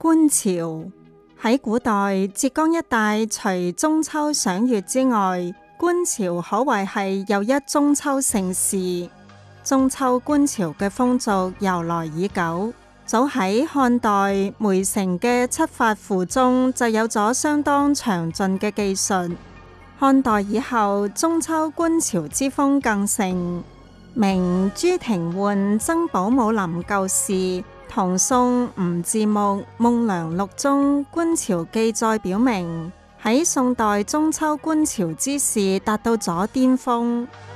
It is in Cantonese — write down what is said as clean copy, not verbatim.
觀潮。喺古代，浙江一帶除中秋賞月之外，觀潮可謂係又一中秋盛事。中秋觀潮嘅風俗由來已久，早喺漢代梅城嘅七發符中就有咗相當詳盡嘅記述。漢代以後，中秋觀潮之風更盛。明朱廷煥《增寶武林舊事》同宋吳自牧《夢良錄》中觀潮記載表明，喺宋代中秋觀潮之事達到咗巔峰。